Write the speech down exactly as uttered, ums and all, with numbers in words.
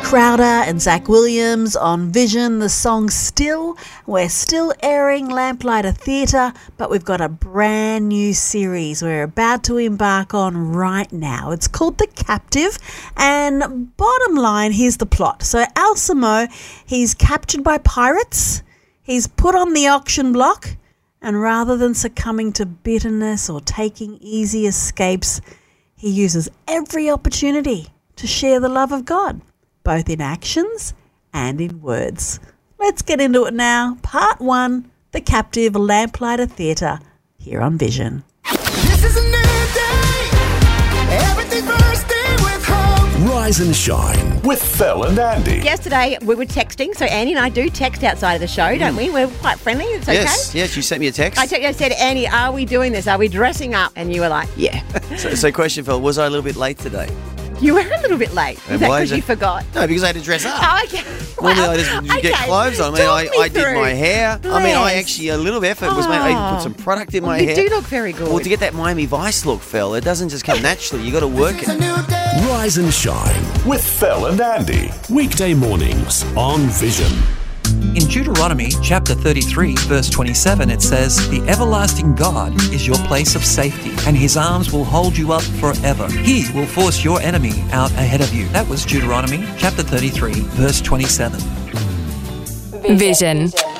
Crowder and Zach Williams on Vision, the song Still. We're still airing Lamplighter Theatre, but we've got a brand new series we're about to embark on right now. It's called The Captive, and bottom line, here's the plot. So Al Samo, he's captured by pirates, he's put on the auction block, and rather than succumbing to bitterness or taking easy escapes, he uses every opportunity to share the love of God, both in actions and in words. Let's get into it now. Part one, The Captive, Lamplighter Theatre, here on Vision. This is a new day. Everything's bursting with hope. Rise and shine with Phil and Andy. Yesterday we were texting, so Andy and I do text outside of the show, don't we? We're quite friendly. It's okay. Yes, yes. You sent me a text. I, te- I said, Andy, are we doing this? Are we dressing up? And you were like, yeah. so, so, question, Phil, was I a little bit late today? You were a little bit late. Is And that why because is you it- forgot? No, because I had to dress up. Oh, okay. Normally Well, I just you get okay. clothes on. I mean, Talk I, me I did through. my hair. I mean, I Bless. actually, a little effort was made. I even put some product in my you hair. do look very good. Well, to get that Miami Vice look, Phil, it doesn't just come naturally. You got to work It's a it. new day. Rise and shine with Phil and Andy. Weekday mornings on Vision. In Deuteronomy chapter thirty-three, verse twenty-seven, it says, "The everlasting God is your place of safety, and his arms will hold you up forever. He will force your enemy out ahead of you." That was Deuteronomy chapter thirty-three, verse twenty-seven. Vision.